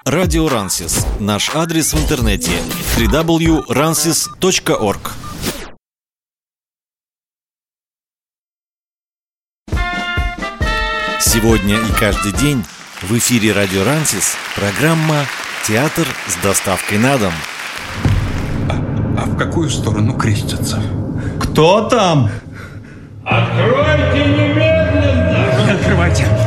Радио Рансис. Наш адрес в интернете www.ransis.org. Сегодня и каждый день в эфире Радио Рансис программа «Театр с доставкой на дом». А в какую сторону крестятся? Кто там? Откройте немедленно! Не открывайте!